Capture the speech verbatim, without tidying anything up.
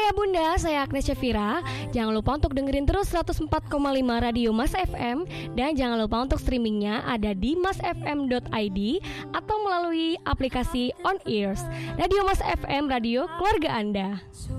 Ayah Bunda, saya Agnes Syafira. Jangan lupa untuk dengerin terus seratus empat koma lima Radio Mas F M. Dan jangan lupa untuk streamingnya ada di masfm dot i d atau melalui aplikasi On Ears. Radio Mas F M, radio keluarga Anda.